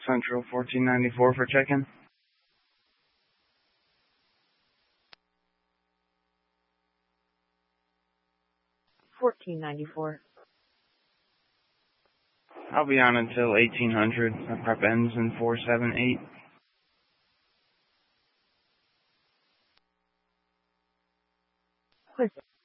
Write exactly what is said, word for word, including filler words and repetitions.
Central fourteen ninety-four for check-in. fourteen ninety-four. I'll be on until eighteen hundred. My prep ends in four seven eight. Who is it?